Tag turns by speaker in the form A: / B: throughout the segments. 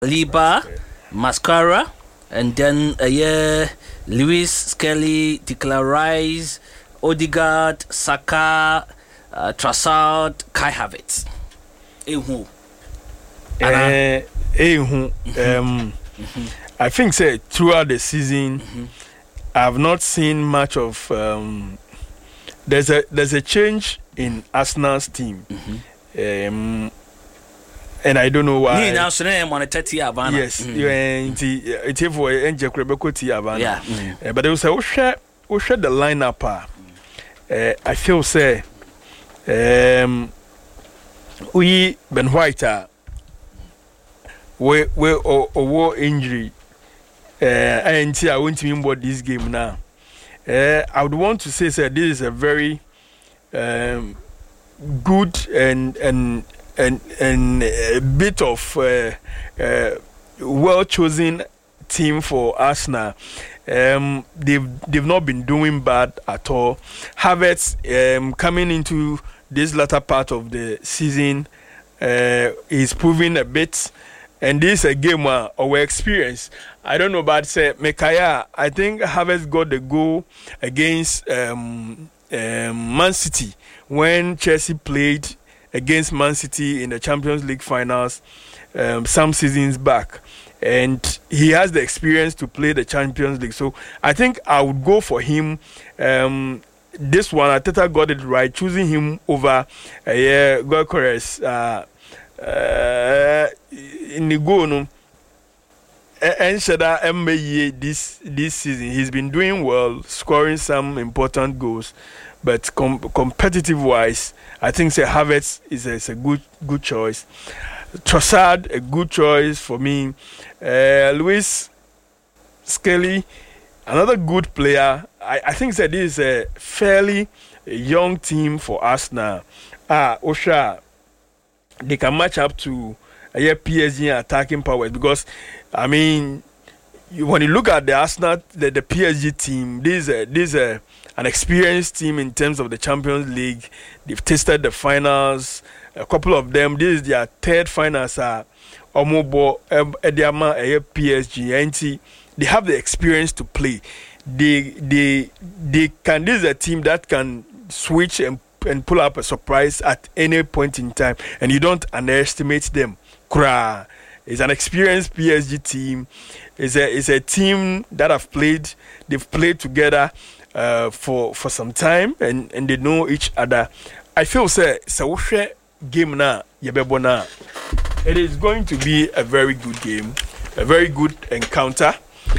A: Liba, Mascara, and then Lewis, Skelly, Declan Rice, Odegaard, Saka, Trossard, Kai Havertz.
B: I think throughout the season, I've not seen much of. There's a change in Arsenal's team, and I don't know why.
A: Yes,
B: but there was a the lineup. I feel we Ben White we war injury. I want to remember this game now. I would want to say this is a very good and a bit of well chosen team for Arsenal. They've not been doing bad at all. Havertz coming into this latter part of the season is proving a bit. And this is a game where our experience. I don't know about Mekaya. I think Havertz got the goal against Man City when Chelsea played against Man City in the Champions League finals some seasons back. And he has the experience to play the Champions League. So I think I would go for him. This one, Arteta got it right, choosing him over Gyökeres. In the goal, no. And Shada MBE this season, he's been doing well, scoring some important goals, but competitive wise, I think Havertz is a good choice. Trossard, a good choice for me. Lewis Skelly, another good player. I think that this is a fairly young team for Arsenal. Osha, they can match up to PSG attacking powers, because I mean, when you look at the Arsenal, the PSG team, this is an experienced team in terms of the Champions League. They've tasted the finals. A couple of them, this is their third finals. Omobo, Ediama, PSG, and they have the experience to play. They can. This is a team that can switch and pull up a surprise at any point in time, and you don't underestimate them. It's an experienced PSG team. It's a team that they've played together for some time, and they know each other. I feel game na yebebona. It is going to be a very good game, a very good encounter.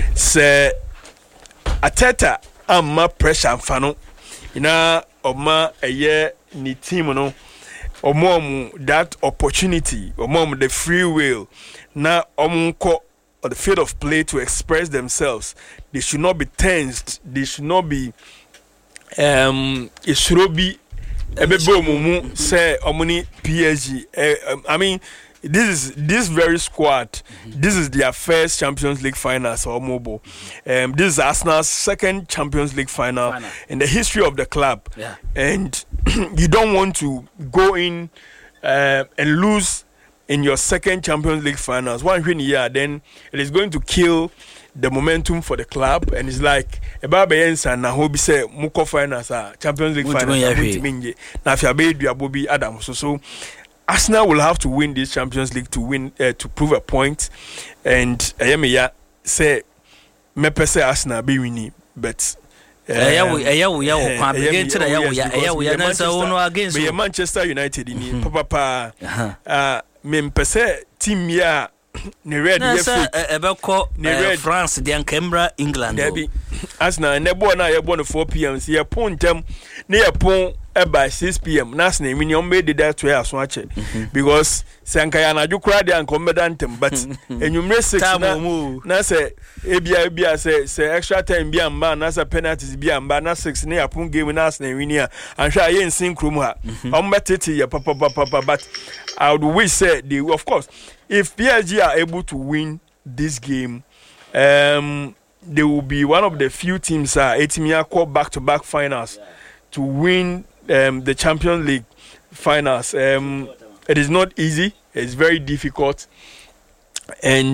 B: Arteta amma pressure fano ina oma ni team no that opportunity, the free will, na or the field of play to express themselves. They should not be tensed. They should not be it should be say omni PSG. I mean, this very squad. This is their first Champions League finals or mobile. This is Arsenal's second Champions League final in the history of the club.
A: Yeah.
B: And you don't want to go in and lose in your second Champions League finals. One win year, then it is going to kill the momentum for the club, and it's like Ebaba Yensa na hobi say muko finals Champions League finals na fiabe duabobi Adam. So Arsenal will have to win this Champions League to prove a point, and Ayameya say mepe say Arsenal be winning, but Manchester United in Papa Mempese team ya ne red
A: France the Canberra England
B: Arsenal ne bo na ye bo no 4 p.m. si ye pon tem ne ye pon by 6 p.m. na Arsenal mini made that to aso ache because sankaya na dwukura de ankomedantem but enwumre 6 na say ebia say extra time bi amba na say penalties bi amba na 6 ne yapon game na Arsenal win here and sure ye nsin krum ha ombetete ye papa but I would wish say they, of course, if PSG are able to win this game, they will be one of the few teams call back-to-back finals to win the Champions League finals. It is not easy. It's very difficult. And